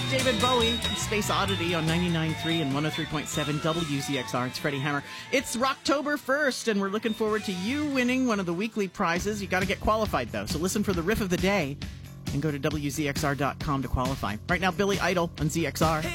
David Bowie, Space Oddity on 99.3 and 103.7 WZXR. It's Freddie Hammer. It's Rocktober 1st, and we're looking forward to you winning one of the weekly prizes. You got to get qualified, though, so listen for the riff of the day and go to WZXR.com to qualify. Right now, Billy Idol on ZXR.